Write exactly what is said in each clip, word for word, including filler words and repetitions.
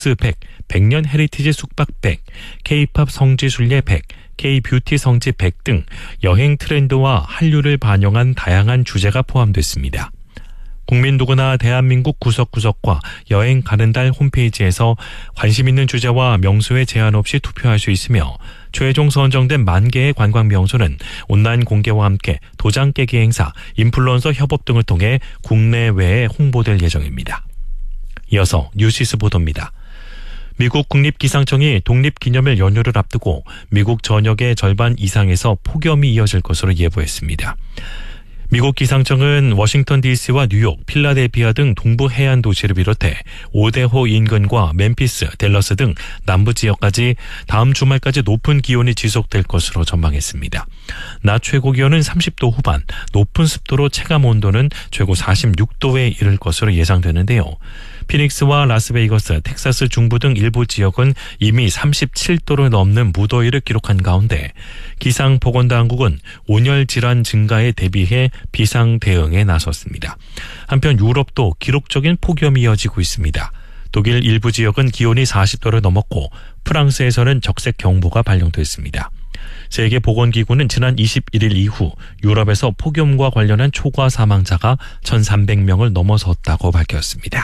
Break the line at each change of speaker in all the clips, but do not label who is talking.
백, 백년 헤리티지 숙박 백, K-팝 성지순례 백, K-뷰티 성지 백 등 여행 트렌드와 한류를 반영한 다양한 주제가 포함됐습니다. 국민 누구나 대한민국 구석구석과 여행 가는 달 홈페이지에서 관심 있는 주제와 명소에 제한 없이 투표할 수 있으며 최종 선정된 만 개의 관광 명소는 온라인 공개와 함께 도장 깨기 행사, 인플루언서 협업 등을 통해 국내외에 홍보될 예정입니다. 이어서 뉴시스 보도입니다. 미국 국립기상청이 독립기념일 연휴를 앞두고 미국 전역의 절반 이상에서 폭염이 이어질 것으로 예보했습니다. 미국 기상청은 워싱턴 디씨와 뉴욕, 필라델피아 등 동부 해안 도시를 비롯해 오데호 인근과 멤피스, 댈러스 등 남부 지역까지 다음 주말까지 높은 기온이 지속될 것으로 전망했습니다. 낮 최고 기온은 삼십 도 후반, 높은 습도로 체감 온도는 최고 사십육 도에 이를 것으로 예상되는데요. 피닉스와 라스베이거스, 텍사스 중부 등 일부 지역은 이미 삼십칠 도를 넘는 무더위를 기록한 가운데 기상보건당국은 온열 질환 증가에 대비해 비상 대응에 나섰습니다. 한편 유럽도 기록적인 폭염이 이어지고 있습니다. 독일 일부 지역은 기온이 사십 도를 넘었고 프랑스에서는 적색 경보가 발령됐습니다. 세계보건기구는 지난 이십일 일 이후 유럽에서 폭염과 관련한 초과 사망자가 천삼백 명을 넘어섰다고 밝혔습니다.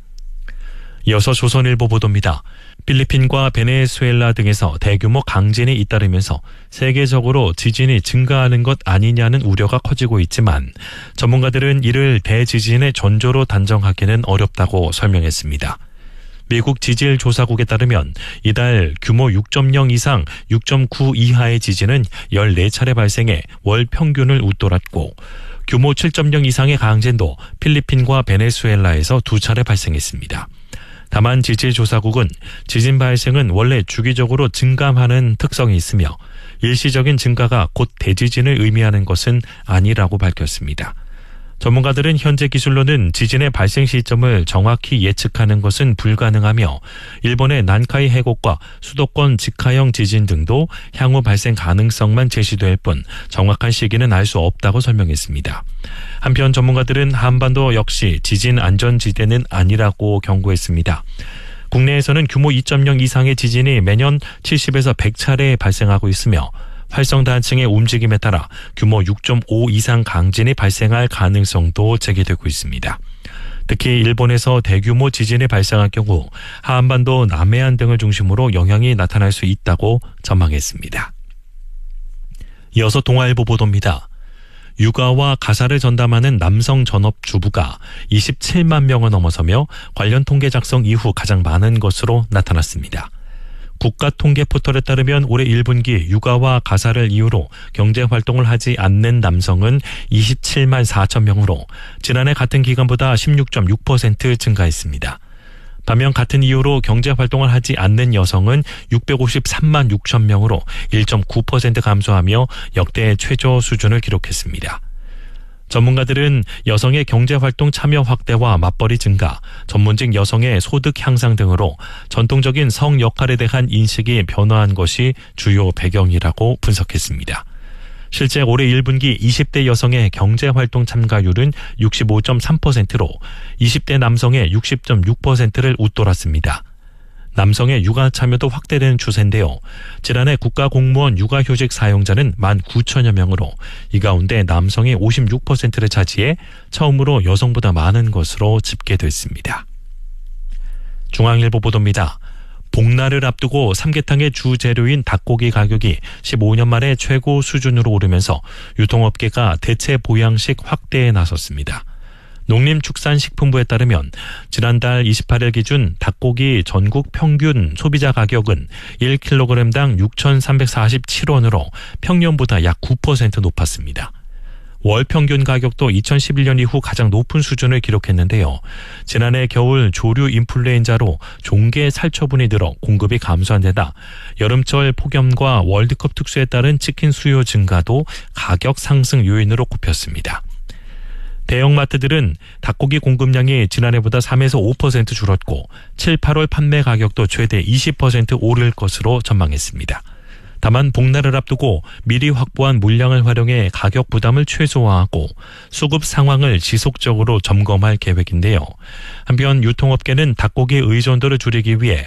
이어서 조선일보 보도입니다. 필리핀과 베네수엘라 등에서 대규모 강진이 잇따르면서 세계적으로 지진이 증가하는 것 아니냐는 우려가 커지고 있지만 전문가들은 이를 대지진의 전조로 단정하기는 어렵다고 설명했습니다. 미국 지질조사국에 따르면 이달 규모 육 점 영 이상 육 점 구 이하의 지진은 열네 차례 발생해 월 평균을 웃돌았고 규모 칠 점 영 이상의 강진도 필리핀과 베네수엘라에서 두 차례 발생했습니다. 다만 지질조사국은 지진 발생은 원래 주기적으로 증감하는 특성이 있으며 일시적인 증가가 곧 대지진을 의미하는 것은 아니라고 밝혔습니다. 전문가들은 현재 기술로는 지진의 발생 시점을 정확히 예측하는 것은 불가능하며 일본의 난카이 해곡과 수도권 직하형 지진 등도 향후 발생 가능성만 제시될 뿐 정확한 시기는 알 수 없다고 설명했습니다. 한편 전문가들은 한반도 역시 지진 안전지대는 아니라고 경고했습니다. 국내에서는 규모 이 점 영 이상의 지진이 매년 칠십에서 백 차례 발생하고 있으며 활성단층의 움직임에 따라 규모 육 점 오 이상 강진이 발생할 가능성도 제기되고 있습니다. 특히 일본에서 대규모 지진이 발생할 경우 한반도 남해안 등을 중심으로 영향이 나타날 수 있다고 전망했습니다. 이어서 동아일보 보도입니다. 육아와 가사를 전담하는 남성 전업주부가 이십칠만 명을 넘어서며 관련 통계 작성 이후 가장 많은 것으로 나타났습니다. 국가통계 포털에 따르면 올해 일 분기 육아와 가사를 이유로 경제활동을 하지 않는 남성은 이십칠만 사천 명으로 지난해 같은 기간보다 십육 점 육 퍼센트 증가했습니다. 반면 같은 이유로 경제활동을 하지 않는 여성은 육백오십삼만 육천 명으로 일 점 구 퍼센트 감소하며 역대 최저 수준을 기록했습니다. 전문가들은 여성의 경제활동 참여 확대와 맞벌이 증가, 전문직 여성의 소득 향상 등으로 전통적인 성 역할에 대한 인식이 변화한 것이 주요 배경이라고 분석했습니다. 실제 올해 일 분기 이십 대 여성의 경제활동 참가율은 육십오 점 삼 퍼센트로 이십 대 남성의 육십 점 육 퍼센트를 웃돌았습니다. 남성의 육아 참여도 확대되는 추세인데요. 지난해 국가공무원 육아휴직 사용자는 만 구천여 명으로 이 가운데 남성의 오십육 퍼센트를 차지해 처음으로 여성보다 많은 것으로 집계됐습니다. 중앙일보 보도입니다. 복날을 앞두고 삼계탕의 주재료인 닭고기 가격이 십오 년 만에 최고 수준으로 오르면서 유통업계가 대체 보양식 확대에 나섰습니다. 농림축산식품부에 따르면 지난달 이십팔 일 기준 닭고기 전국 평균 소비자 가격은 일 킬로그램당 육천삼백사십칠 원으로 평년보다 약 구 퍼센트 높았습니다. 월 평균 가격도 이천십일 년 이후 가장 높은 수준을 기록했는데요. 지난해 겨울 조류 인플루엔자로 종개 살처분이 늘어 공급이 감소한 데다 여름철 폭염과 월드컵 특수에 따른 치킨 수요 증가도 가격 상승 요인으로 꼽혔습니다. 대형마트들은 닭고기 공급량이 지난해보다 삼에서 오 퍼센트 줄었고 칠, 팔월 판매 가격도 최대 이십 퍼센트 오를 것으로 전망했습니다. 다만 복날을 앞두고 미리 확보한 물량을 활용해 가격 부담을 최소화하고 수급 상황을 지속적으로 점검할 계획인데요. 한편 유통업계는 닭고기 의존도를 줄이기 위해